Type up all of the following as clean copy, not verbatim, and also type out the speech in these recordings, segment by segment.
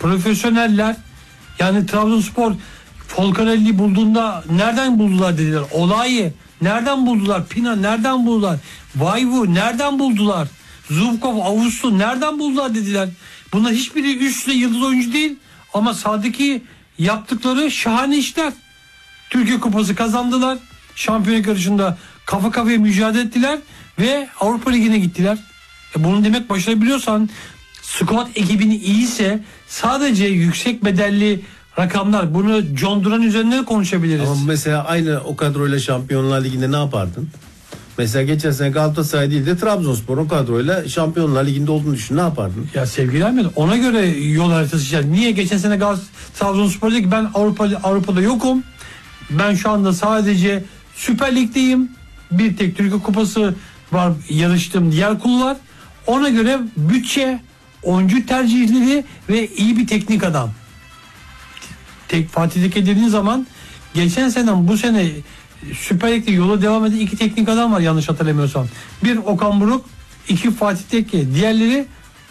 profesyoneller, yani Trabzonspor Folcarelli bulduğunda nereden buldular dediler. Olayı nereden buldular? Pina nereden buldular? Vayvu nereden buldular? Zubkov, Avuslu nereden buldular dediler. Bunlar hiçbiri üst düzey yıldız oyuncu değil ama sahadaki yaptıkları şahane işler. Türkiye Kupası kazandılar. Şampiyonluk yarışında kafa kafaya mücadele ettiler ve Avrupa Ligi'ne gittiler. Bunu demek başarabiliyorsan, squad ekibini iyiyse, sadece yüksek bedelli rakamlar, bunu John Duran üzerinde de konuşabiliriz. Ama mesela aynı o kadroyla Şampiyonlar Ligi'nde ne yapardın? Mesela geçen sene Galatasaray değil de Trabzonspor o kadroyla Şampiyonlar Ligi'nde olduğunu düşün, ne yapardın? Ya sevgili Ahmet, ona göre yol haritası çizer. Niye geçen sene Trabzonspor dedi ki ben Avrupa'da yokum. Ben şu anda sadece Süper Lig'deyim. Bir tek Türkiye Kupası var, yarıştığım diğer kullar. Ona göre bütçe, oyuncu tercihleri ve iyi bir teknik adam. Fatih Tekke dediğin zaman geçen seneden bu sene Süper Lig'de yola devam eden iki teknik adam var yanlış hatırlamıyorsam. Bir Okan Buruk, iki Fatih Tekke. Diğerleri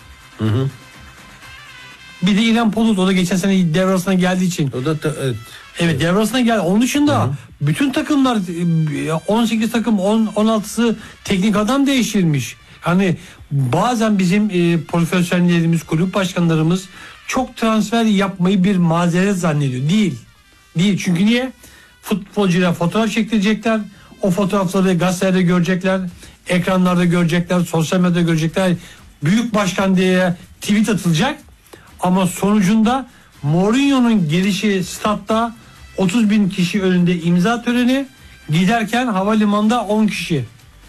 bir de İlhan Polut, o da geçen sene devre arasına geldiği için. O da evet, devre arasına geldi. Onun dışında bütün takımlar 18 takım 16'sı teknik adam değiştirilmiş. Hani bazen bizim profesyonellerimiz, kulüp başkanlarımız çok transfer yapmayı bir mazeret zannediyor. Değil. Çünkü niye? Futbolcular fotoğraf çektirecekler. O fotoğrafları gazetelerde görecekler. Ekranlarda görecekler. Sosyal medyada görecekler. Büyük başkan diye tweet atılacak. Ama sonucunda Mourinho'nun gelişi statta 30.000 kişi önünde imza töreni, giderken havalimanında 10 kişi.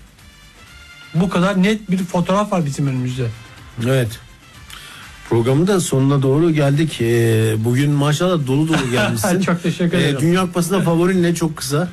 Bu kadar net bir fotoğraf var bizim önümüzde. Evet. Programın da sonuna doğru geldik. Bugün maşallah dolu gelmişsin. Çok teşekkür ederim. Dünya Kupası'nda favorin ne, çok kısa?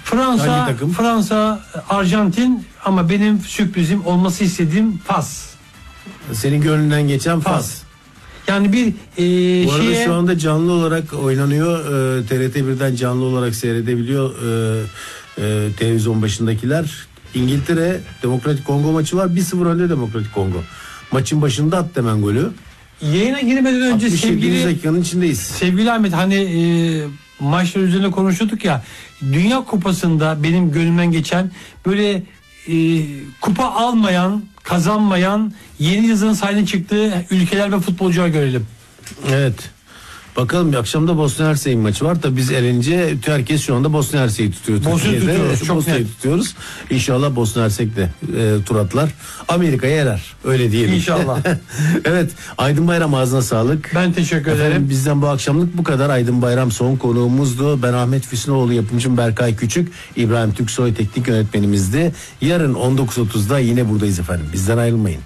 Fransa, Arjantin, ama benim sürprizim, olması istediğim Fas. Senin gönlünden geçen Fas. Yani bir bu arada şu anda canlı olarak oynanıyor. TRT 1'den canlı olarak seyredebiliyor televizyon başındakiler. İngiltere Demokratik Kongo maçı var. 1-0 önde Demokratik Kongo. Maçın başında attı hemen golü. Yayına girmeden önce sevgili Ahmet, hani maçlar üzerine konuşuyorduk ya, Dünya Kupası'nda benim gönlümden geçen böyle kupa almayan, kazanmayan, yeni yazının sahne çıktığı ülkeler ve futbolcular görelim. Evet. Bakalım, bir akşamda Bosna Hersek'in maçı var. Tabii biz elince herkes şu anda Bosna Hersek'i tutuyor. Bosna'yı tutuyoruz. İnşallah Bosna Hersek de tur atlar. Amerika'ya erer. Öyle diyelim. İnşallah. Evet. Aydın Bayram, ağzına sağlık. Ben teşekkür ederim. Bizden bu akşamlık bu kadar. Aydın Bayram son konuğumuzdu. Ben Ahmet Füsunoğlu, yapımcım Berkay Küçük, İbrahim Türksoy teknik yönetmenimizdi. Yarın 19.30'da yine buradayız efendim. Bizden ayrılmayın.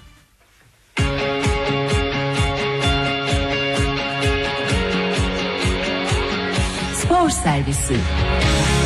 Spor Servisi.